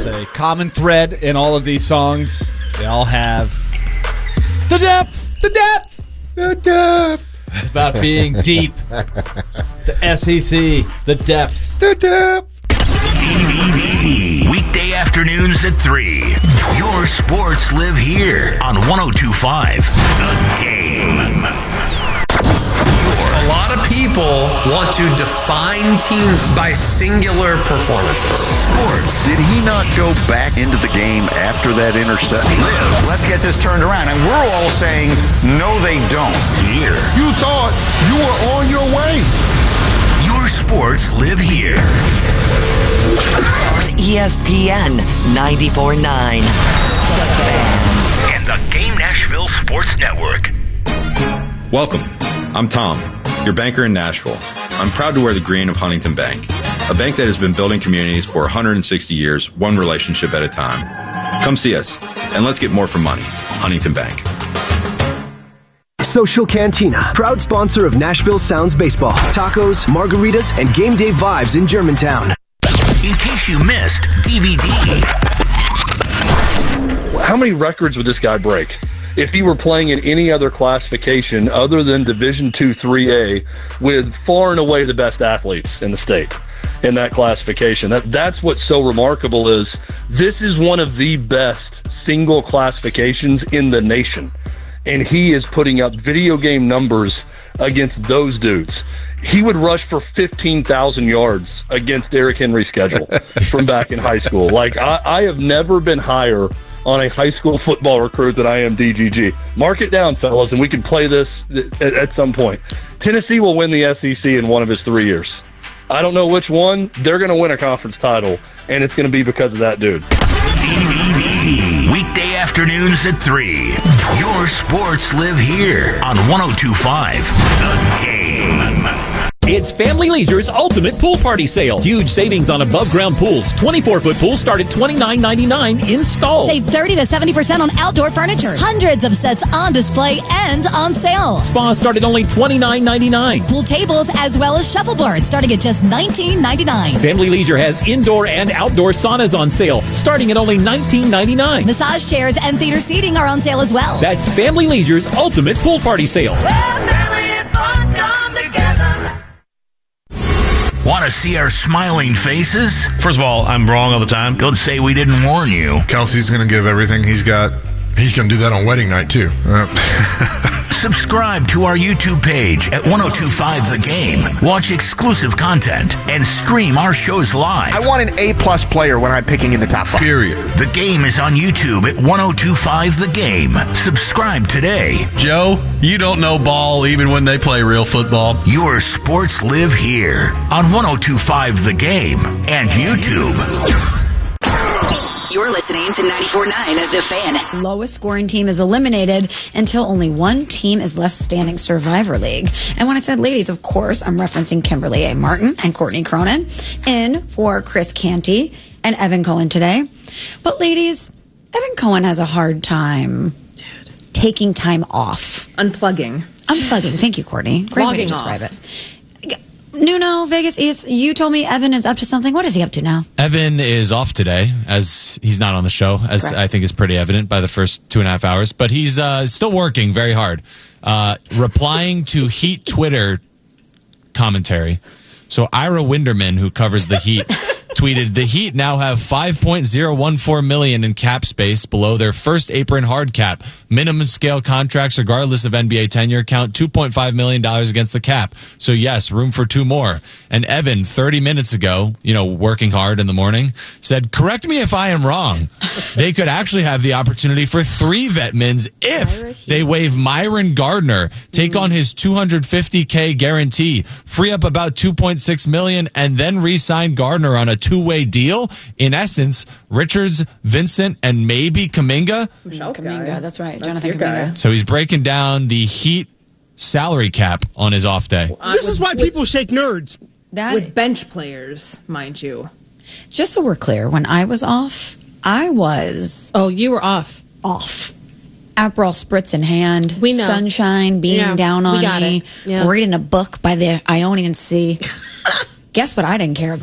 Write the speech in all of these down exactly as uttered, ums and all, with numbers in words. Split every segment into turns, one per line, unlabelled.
There's a common thread in all of these songs. They all have the depth, the depth, the depth. It's about being deep. The S E C, the depth, the depth.
D V D. Weekday afternoons at three. Your sports live here on one oh two point five The Game.
A lot of people want to define teams by singular performances.
Sports.
Did he not go back into the game after that interception?
Live.
Let's get this turned around. And we're all saying, no, they don't.
Here.
You thought you were on your way.
Your sports live here.
On E S P N ninety-four point nine. The Fan.
And the Game Nashville Sports Network.
Welcome. I'm Tom, your banker in Nashville. I'm proud to wear the green of Huntington Bank, a bank that has been building communities for one hundred sixty years, one relationship at a time. Come see us, and let's get more for money. Huntington Bank.
Social Cantina, proud sponsor of Nashville Sounds Baseball, tacos, margaritas, and game day vibes in Germantown.
In case you missed D V D.
How many records would this guy break if he were playing in any other classification other than Division two three A with far and away the best athletes in the state in that classification? That That's what's so remarkable is this is one of the best single classifications in the nation. And he is putting up video game numbers against those dudes. He would rush for fifteen thousand yards against Derrick Henry's schedule from back in high school. Like, I, I have never been higher on a high school football recruit than I am D G G. Mark it down, fellas, and we can play this at, at some point. Tennessee will win the S E C in one of his three years. I don't know which one. They're going to win a conference title, and it's going to be because of that dude.
D V D. Weekday afternoons at three. Your sports live here on one oh two point five The Game.
It's Family Leisure's Ultimate Pool Party Sale. Huge savings on above-ground pools. twenty-four foot pools start at twenty-nine ninety-nine installed.
Save thirty to seventy percent on outdoor furniture. Hundreds of sets on display and on sale.
Spas start at only twenty-nine ninety-nine.
Pool tables as well as shuffleboards starting at just nineteen ninety-nine.
Family Leisure has indoor and outdoor saunas on sale starting at only nineteen ninety-nine.
Massage chairs and theater seating are on sale as well.
That's Family Leisure's Ultimate Pool Party Sale.
Well, family and fun come together.
Want to see our smiling faces?
First of all, I'm wrong all the time.
Don't say we didn't warn you.
Kelsey's going to give everything he's got. He's going to do that on wedding night, too. Uh.
Subscribe to our YouTube page at one oh two point five The Game. Watch exclusive content and stream our shows live.
I want an A-plus player when I'm picking in the top five.
Period.
The Game is on YouTube at one oh two point five The Game. Subscribe today.
Joe, you don't know ball even when they play real football.
Your sports live here on one oh two point five The Game and YouTube.
You're listening to ninety-four point nine The Fan.
Lowest scoring team is eliminated until only one team is left standing. Survivor League. And when I said ladies, of course, I'm referencing Kimberly A. Martin and Courtney Cronin in for Chris Canty and Evan Cohen today. But ladies, Evan Cohen has a hard time Dude. taking time off.
Unplugging.
Unplugging. Thank you, Courtney. Great way to describe it. Nuno, Vegas East, you told me Evan is up to something. What is he up to now?
Evan is off today, as he's not on the show, as Correct. I think is pretty evident by the first two and a half hours. But he's uh, still working very hard, uh, replying to Heat Twitter commentary. So Ira Winderman, who covers the Heat, tweeted, the Heat now have five point oh one four million dollars in cap space below their first apron hard cap. Minimum scale contracts, regardless of N B A tenure, count two point five million dollars against the cap. So yes, room for two more. And Evan, thirty minutes ago, you know, working hard in the morning, said, correct me if I am wrong. They could actually have the opportunity for three vet mins if they waive Myron Gardner, take on his two hundred fifty K guarantee, free up about two point six million dollars, and then re-sign Gardner on a two-way deal. In essence, Richards, Vincent, and maybe Kuminga.
Kuminga, that's right.
That's
Jonathan
your guy.
Kuminga.
So he's breaking down the Heat salary cap on his off day.
Uh,
this
with,
is why
with,
people shake nerds.
That
with bench players, mind you.
Just so we're clear, when I was off, I was...
Oh, you were off.
Off. Aperol spritz in hand.
We know.
Sunshine beating
yeah,
down on me.
Yeah.
Reading a book by the Ionian Sea. Guess what I didn't care about?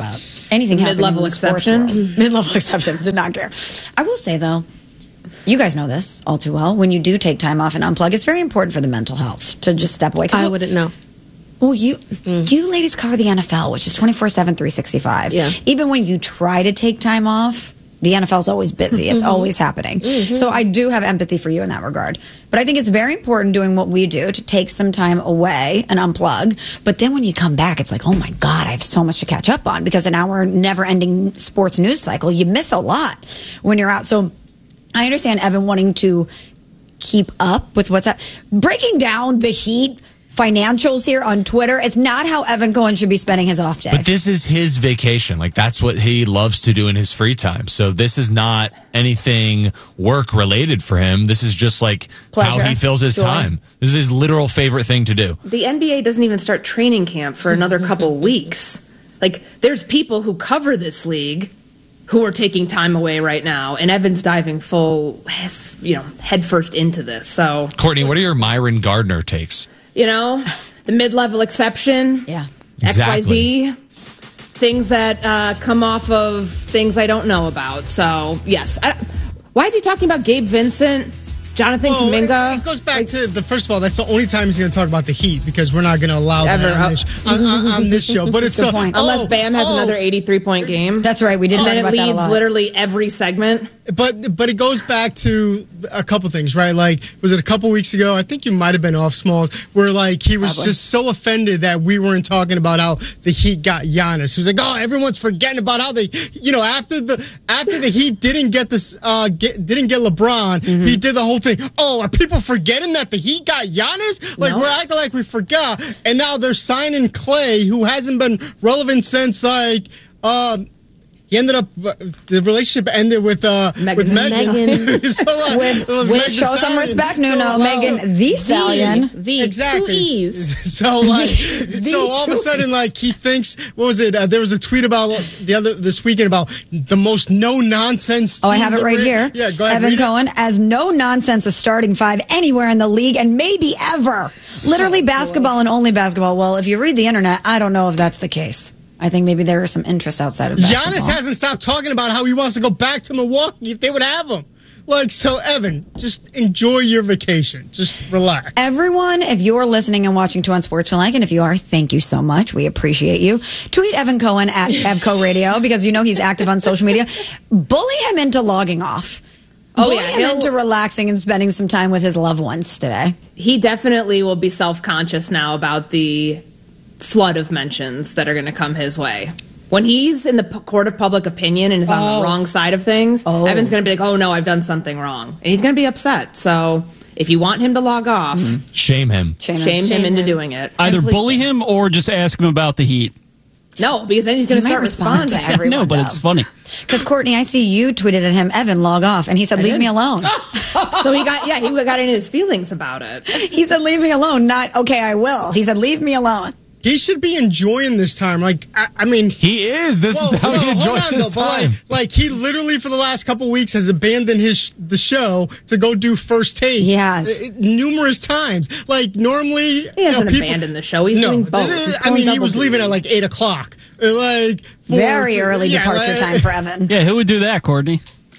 anything happening
Mid-level
in the sports
exception.
world. Mid-level exceptions. Did not care. I will say though, you guys know this all too well. When you do take time off and unplug, it's very important for the mental health to just step away.
I wouldn't know.
Well, you you ladies cover the N F L, which is twenty-four seven, three sixty-five.
Yeah.
Even when you try to take time off, the N F L is always busy. It's
Mhm.
always happening.
Mhm.
So I do have empathy for you in that regard. But I think it's very important doing what we do to take some time away and unplug. But then when you come back, it's like, oh my God, I have so much to catch up on, because in our never-ending sports news cycle, you miss a lot when you're out. So I understand Evan wanting to keep up with what's up. Breaking down the Heat financials here on Twitter is not how Evan Cohen should be spending his off day.
But this is his vacation. Like, that's what he loves to do in his free time. So this is not anything work related for him. This is just like
Pleasure.
how he fills his
Joy.
time. This is his literal favorite thing to do.
The N B A doesn't even start training camp for another couple weeks. Like, there's people who cover this league who are taking time away right now, and Evan's diving full, you know, headfirst into this. So,
Courtney, what are your Myron Gardner takes?
you know, the mid-level exception,
yeah,
X Y Z,
Exactly.
things that uh, come off of things I don't know about. So, yes. I, why is he talking about Gabe Vincent, Jonathan
Well,
Kuminga?
It, it goes back to the first of all. That's the only time he's going to talk about the Heat, because we're not going to allow
Ever.
that on this, on, on, on this show. But it's
Good
uh,
point.
Unless
oh,
Bam has
oh,
another eighty-three point game.
That's right. We did
and
talk
then it
about that a
leads
lot.
literally every segment.
But but it goes back to a couple things, right? Like, was it a couple weeks ago? I think you might have been off, Smalls, where like he was
Probably.
just so offended that we weren't talking about how the Heat got Giannis. He was like, "Oh, everyone's forgetting about how they, you know, after the after the Heat didn't get this, uh, get, didn't get LeBron,
Mm-hmm.
he did the whole thing. Oh, are people forgetting that the Heat got Giannis? Like
No.
we're acting like we forgot, and now they're signing Clay, who hasn't been relevant since like." Um, He ended up, uh, the relationship ended with uh,
Megan
with
Thee
Megan. so, uh,
With-
uh,
with
Meg Thee
show some
Stallion.
respect, Nuno.
uh,
Megan Thee Stallion.
The
Exactly.
two E's.
So like,
The
so all of a
two
sudden, like he thinks, what was it? Uh, there was a tweet about the other this weekend about the most no nonsense.
Oh, I have it right here.
Yeah, go ahead.
Evan
read it.
Cohen, as no nonsense a starting five anywhere in the league, and maybe ever. Literally basketball and only basketball. Well, if you read the internet, I don't know if that's the case. I think maybe there is some interest outside of basketball.
Giannis hasn't stopped talking about how he wants to go back to Milwaukee if they would have him. Like, so Evan, just enjoy your vacation. Just relax.
Everyone, if you're listening and watching Two on Sports Tonight, and if you are, thank you so much. We appreciate you. Tweet Evan Cohen at Evco Radio, because you know he's active on social media. Bully him into logging off.
Oh,
Bully
yeah,
him
he'll-
into relaxing and spending some time with his loved ones today.
He definitely will be self-conscious now about the flood of mentions that are going to come his way. When he's in the p- court of public opinion and is on
Oh.
the wrong side of things,
Oh.
Evan's going to be like, oh, no, I've done something wrong. And he's going to be upset. So if you want him to log off,
Shame him.
Shame him.
shame,
Shame
him into
him.
doing it.
Either
please
bully
do.
him or just ask him about the Heat.
No, because then he's going
He
to
might
start
respond to
responding.
everyone.
No, but
though.
it's funny.
Because Courtney, I see you tweeted at him, Evan, log off. And he said, leave
did.
me alone.
So he got, yeah, he got into his feelings about it.
He said, leave me alone. Not, okay, I will. He said, leave me alone.
He should be enjoying this time. Like, I, I mean,
He is. This
Whoa,
is how
no,
he
hold
enjoys
on,
his
though, but
time.
Like, like he literally for the last couple weeks has abandoned his the show to go do first take.
He has.
Uh, numerous times. Like normally,
He hasn't
you know, people,
abandoned the show. He's
no,
doing both.
this is-
He's
I mean,
pulling
he was
double
leaving
duty.
at like eight o'clock. Uh, Like for-
Very early
yeah,
departure
like-
time for Evan.
Yeah, who would do that, Courtney?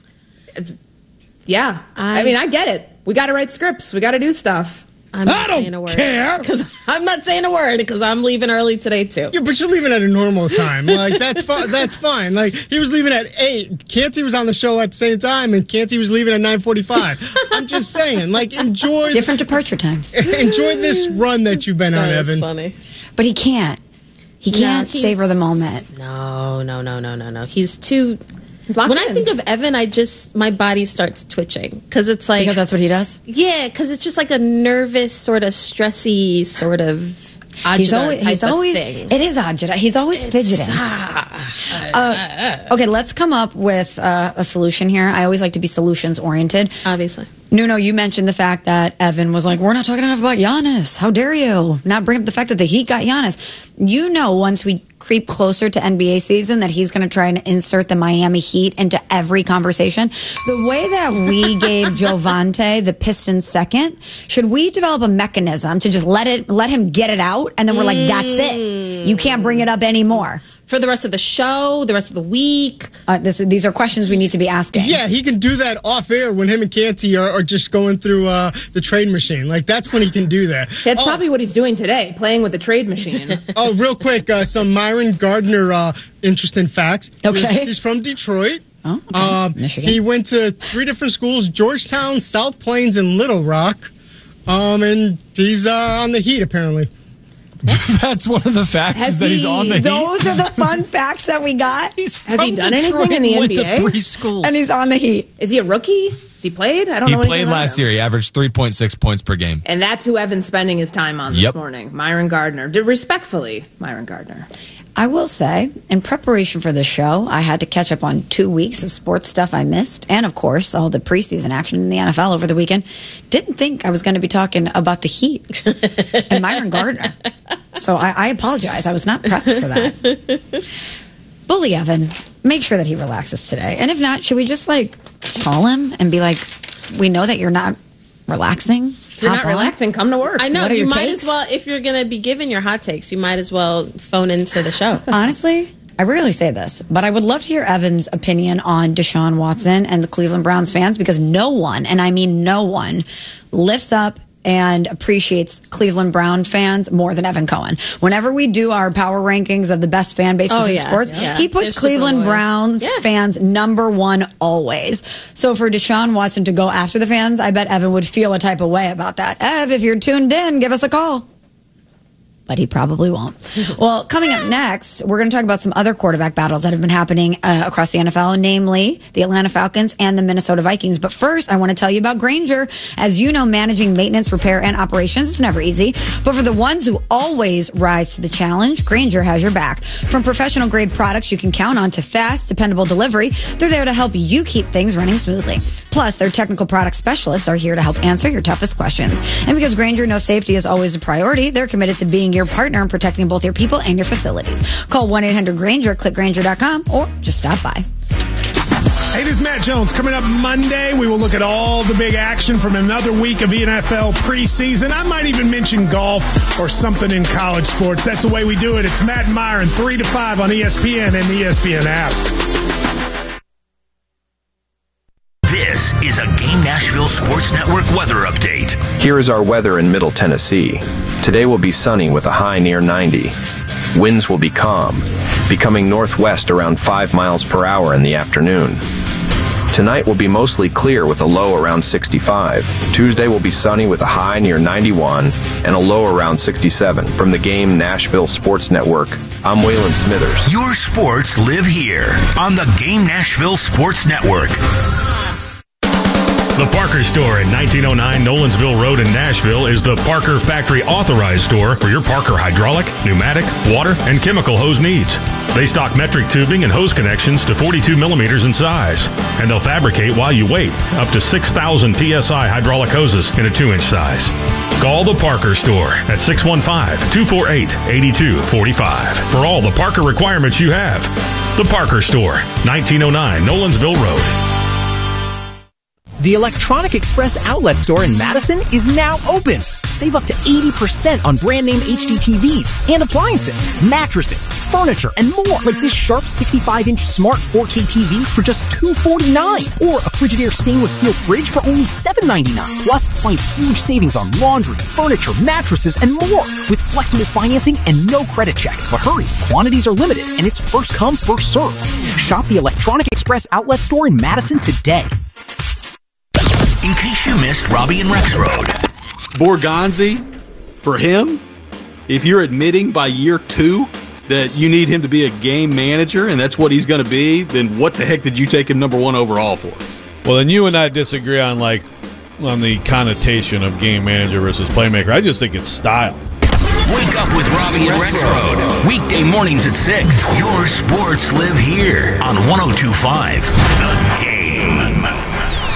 Yeah. I,
I-
mean, I get it. We got to write scripts. We got to do stuff.
I'm not
I don't
saying a word.
care.
Because I'm not saying a word because I'm leaving early today too.
Yeah, but you're leaving at a normal time. Like that's fine. That's fine. Like he was leaving at eight. Canty was on the show at the same time, and Canty was leaving at nine forty-five. I'm just saying, like enjoy
Different departure times.
enjoy this run that you've been on,
That is
Evan.
funny.
But he can't. He
No,
can't
he's-
savor the moment.
No, no, no, no, no, no. He's too.
locked
When I
in.
think of Evan, I just my body starts twitching because it's like
Because that's what he does?
yeah, because it's just like a nervous, sort of stressy, sort of agita
He's always,
type
he's
of
always
thing.
it is agita. He's always fidgeting. Uh, okay, let's come up with uh, a solution here. I always like to be solutions oriented.
Obviously.
Nuno, you mentioned the fact that Evan was like, we're not talking enough about Giannis. How dare you not bring up the fact that the Heat got Giannis? You know, once we creep closer to N B A season, that he's going to try and insert the Miami Heat into every conversation. The way that we gave Jovante the Pistons second, should we develop a mechanism to just let it, let him get it out, and then we're like, that's it. You can't bring it up anymore.
For the rest of the show, the rest of the week?
Uh, this, these are questions we need to be asking.
Yeah, he can do that off air when him and Canty are, are just going through uh, the trade machine. Like, that's when he can do that.
That's
oh.
probably what he's doing today, playing with the trade machine.
Oh, real quick, uh, some Myron Gardner uh, interesting facts.
Okay.
He's, he's from Detroit.
Oh, okay.
um,
Michigan.
He went to three different schools, Georgetown, South Plains, and Little Rock. Um, and he's uh, on the Heat, apparently.
That's one of the facts
Has
is that
he,
he's on the Heat.
Those are the fun facts that we got.
Has he done anything in the N B A?
Went to three schools.
And he's on the Heat.
Is he a rookie? Has he played? I don't
He
know.
played last year. He averaged three point six points per game.
And that's who Evan's spending his time on this
Yep.
morning. Myron Gardner. D- respectfully, Myron Gardner.
I will say, in preparation for the show, I had to catch up on two weeks of sports stuff I missed. And, of course, all the preseason action in the N F L over the weekend. Didn't think I was going to be talking about the Heat and Myron Gardner. So I, I apologize. I was not prepped for that. Bully Evan. Make sure that he relaxes today. And if not, should we just, like, call him and be like, we know that you're not relaxing?
If you're
Hop
not
on?
relaxing, come to work.
I know.
What are
You
your
might
takes?
as well, if you're going to be giving your hot takes, you might as well phone into the show.
Honestly, I rarely say this, but I would love to hear Evan's opinion on Deshaun Watson and the Cleveland Browns fans, because no one, and I mean no one, lifts up and appreciates Cleveland Brown fans more than Evan Cohen. Whenever we do our power rankings of the best fan bases
Oh,
in
yeah.
sports,
Yeah.
he puts
They're super
Cleveland
loyal.
Browns
Yeah.
fans number one always. So for Deshaun Watson to go after the fans, I bet Evan would feel a type of way about that. Ev, if you're tuned in, give us a call. But he probably won't. Well, coming up next, we're going to talk about some other quarterback battles that have been happening uh, across the N F L, namely the Atlanta Falcons and the Minnesota Vikings. But first, I want to tell you about Grainger. As you know, managing maintenance, repair, and operations is never easy. But for the ones who always rise to the challenge, Grainger has your back. From professional grade products you can count on to fast, dependable delivery, they're there to help you keep things running smoothly. Plus, their technical product specialists are here to help answer your toughest questions. And because Grainger knows safety is always a priority, they're committed to being your partner in protecting both your people and your facilities. Call one eight hundred Grainger, click Grainger dot com, or just stop by.
Hey, this is Matt Jones. Coming up Monday, we will look at all the big action from another week of N F L preseason. I might even mention golf or something in college sports. That's the way we do it. It's Matt and Myron, three to five on E S P N and the E S P N app.
This is a Game Nashville Sports Network weather update.
Here is our weather in Middle Tennessee. Today will be sunny with a high near ninety. Winds will be calm, becoming northwest around five miles per hour in the afternoon. Tonight will be mostly clear with a low around sixty-five. Tuesday will be sunny with a high near ninety-one and a low around sixty-seven. From the Game Nashville Sports Network, I'm Waylon Smithers.
Your sports live here on the Game Nashville Sports Network.
The Parker Store at nineteen oh nine Nolensville Road in Nashville is the Parker Factory Authorized Store for your Parker hydraulic, pneumatic, water, and chemical hose needs. They stock metric tubing and hose connections to forty-two millimeters in size, and they'll fabricate while you wait up to six thousand P S I hydraulic hoses in a two inch size. Call the Parker Store at six one five, two four eight, eight two four five for all the Parker requirements you have. The Parker Store, nineteen oh nine Nolensville Road.
The Electronic Express Outlet Store in Madison is now open. Save up to eighty percent on brand name H D T Vs and appliances, mattresses, furniture, and more. Like this Sharp sixty-five inch smart four K T V for just two hundred forty-nine dollars. Or a Frigidaire stainless steel fridge for only seven ninety-nine. Plus, find huge savings on laundry, furniture, mattresses, and more. With flexible financing and no credit check. But hurry, quantities are limited and it's first come, first served. Shop the Electronic Express Outlet Store in Madison today.
In case you missed Robbie and Rex Road.
Borgonzi, for him, if you're admitting by year two that you need him to be a game manager and that's what he's going to be, then what the heck did you take him number one overall for?
Well, then you and I disagree on like on the connotation of game manager versus playmaker. I just think it's style.
Wake up with Robbie and Rex Road. Weekday mornings at six. Your sports live here on one oh two point five The Game.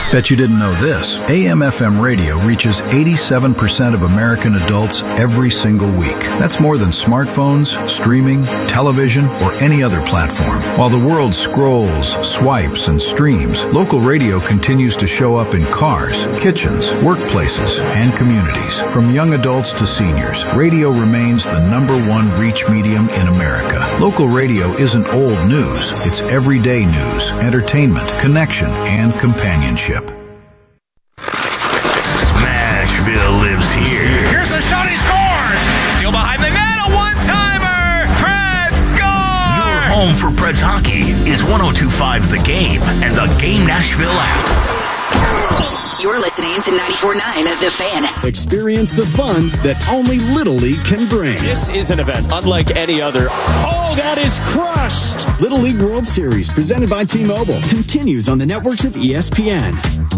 Bet you didn't know this. A M F M radio reaches eighty-seven percent of American adults every single week. That's more than smartphones, streaming, television, or any other platform. While the world scrolls, swipes, and streams, local radio continues to show up in cars, kitchens, workplaces, and communities. From young adults to seniors, radio remains the number one reach medium in America. Local radio isn't old news. It's everyday news, entertainment, connection, and companionship.
Smashville lives here.
Here's a shot, he scores! Still behind the net, a one-timer! Preds score!
Your home for Preds hockey is one oh two point five The Game and the Game Nashville app.
You're listening to ninety-four point nine of The Fan.
Experience the fun that only Little League can bring.
This is an event unlike any other. Oh, that is crushed!
Little League World Series, presented by T-Mobile, continues on the networks of E S P N.